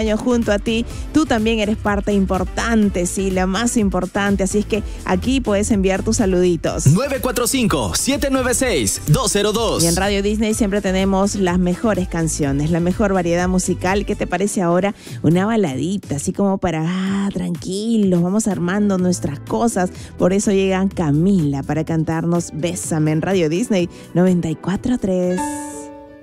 años junto a ti. Tú también eres parte importante, sí, la más importante. Así es que aquí puedes enviar tus saluditos. 945-796-202. Y en Radio Disney siempre tenemos las mejores canciones, la mejor variedad musical. ¿Qué te parece ahora? Una baladita, así como para, tranquilos, vamos armando nuestras cosas. Por eso llega Camila para cantarnos Bésame en Radio Disney 94.3.